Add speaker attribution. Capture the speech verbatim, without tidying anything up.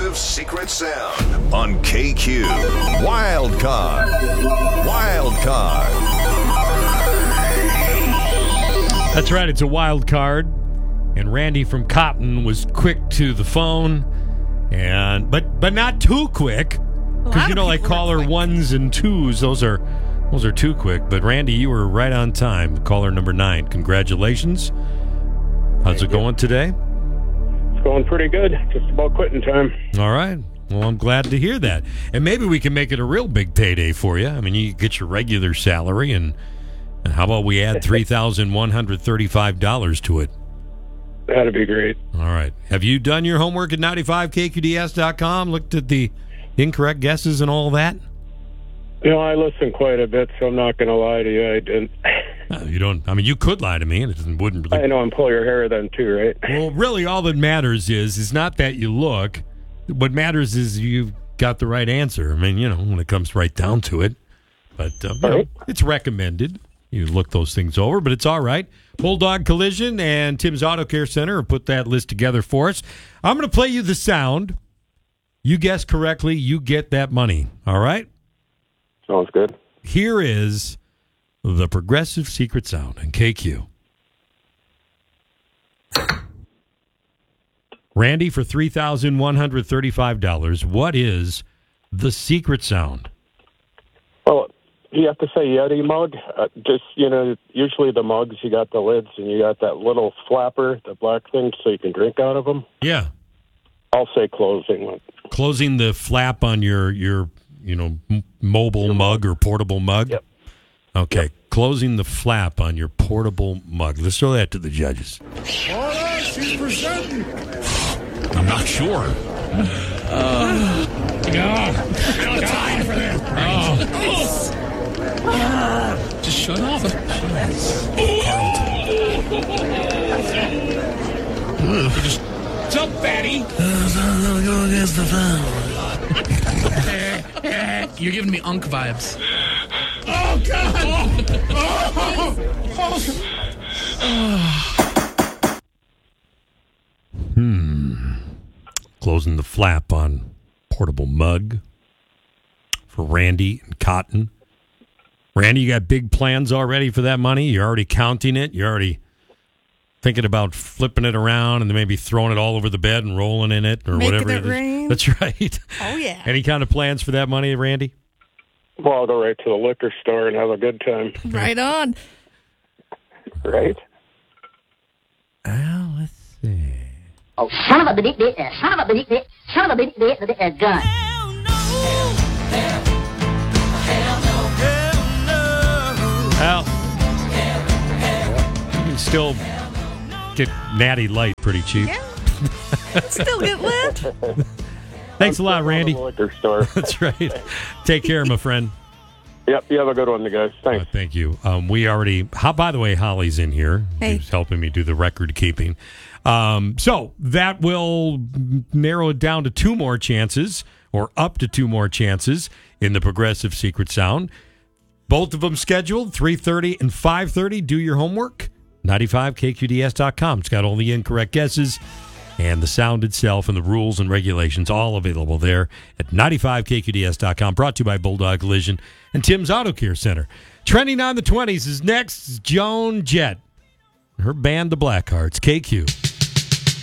Speaker 1: Progressive Secret Sound on K Q. Wild Card. Wild Card.
Speaker 2: That's right, it's a wild card. And Randy from Cotton was quick to the phone, and but but not too quick. Because you know, like caller ones and twos, those are those are too quick. But Randy, you were right on time. Caller number nine. Congratulations. How's it going today?
Speaker 3: It's going pretty good. Just about quitting time.
Speaker 2: All right. Well, I'm glad to hear that. And maybe we can make it a real big payday for you. I mean, you get your regular salary, and, and how about we add three thousand one hundred thirty-five dollars to it?
Speaker 3: That'd be great.
Speaker 2: All right. Have you done your homework at ninety-five K Q D S dot com? Looked at the incorrect guesses and all that?
Speaker 3: You know, I listen quite a bit, so I'm not going to lie to you. I didn't.
Speaker 2: No, you don't. I mean, you could lie to me, and it wouldn't really.
Speaker 3: I know I'm pull your hair then too, right?
Speaker 2: Well, really, all that matters is is not that you look. What matters is you've got the right answer. I mean, you know, when it comes right down to it. But uh, you know, it's recommended. You look those things over, but it's all right. Bulldog Collision and Tim's Auto Care Center have put that list together for us. I'm going to play you the sound. You guess correctly, you get that money. All right?
Speaker 3: Sounds good.
Speaker 2: Here is the Progressive Secret Sound in K Q. Randy, for three thousand one hundred thirty-five dollars, what is the secret sound?
Speaker 3: Well, you have to say Yeti mug. Uh, just, you know, usually the mugs, you got the lids and you got that little flapper, the black thing, so you can drink out of them.
Speaker 2: Yeah.
Speaker 3: I'll say closing one.
Speaker 2: Closing the flap on your, your you know, m- mobile your mug, mug or portable mug?
Speaker 3: Yep.
Speaker 2: Okay.
Speaker 3: Yep.
Speaker 2: Closing the flap on your portable mug. Let's throw that to the judges.
Speaker 4: All right, she's presenting.
Speaker 2: I'm not sure.
Speaker 4: Uh, no. No time for this. Oh. Oh. Just shut off. Carlton. Just, what's up, fatty?
Speaker 5: I'm gonna go against the
Speaker 4: family. You're giving me Unk vibes. Oh, God! Oh. Oh.
Speaker 2: Oh. Hmm. Closing the flap on portable mug for Randy and Cotton. Randy, you got big plans already for that money? You're already counting it? You're already thinking about flipping it around and then maybe throwing it all over the bed and rolling in it or
Speaker 6: Making
Speaker 2: whatever
Speaker 6: it
Speaker 2: it is?
Speaker 6: rain.
Speaker 2: That's right.
Speaker 6: Oh, yeah.
Speaker 2: Any kind of plans for that money, Randy?
Speaker 3: Well, I'll go right to the liquor store and have a good time.
Speaker 6: Right on.
Speaker 3: Right?
Speaker 2: Well, let's see.
Speaker 7: Oh, son of a bitch, bitch, uh, son of a bitch, bitch, son of a bitch, bitch, bitch, uh, gun.
Speaker 5: Hell no. Hell, hell no. Hell no.
Speaker 2: Well, you can still get Natty Light pretty cheap.
Speaker 6: Yeah. Still get lit.
Speaker 2: Thanks a lot, Randy.
Speaker 3: Liquor store.
Speaker 2: That's right. Take care, my friend.
Speaker 3: Yep, you have a good one, guys. Thanks.
Speaker 2: Uh, thank you. Um, we already, how, by the way, Holly's in here.
Speaker 6: Hey.
Speaker 2: She's helping me do the record keeping. Um, so that will narrow it down to two more chances, or up to two more chances in the Progressive Secret Sound. Both of them scheduled, three thirty and five thirty. Do your homework. ninety-five K Q D S dot com. It's got all the incorrect guesses and the sound itself and the rules and regulations all available there at ninety-five K Q D S dot com. Brought to you by Bulldog Collision and Tim's Auto Care Center. Trending on the twenties is next is Joan Jett. Her band, The Blackhearts. K Q.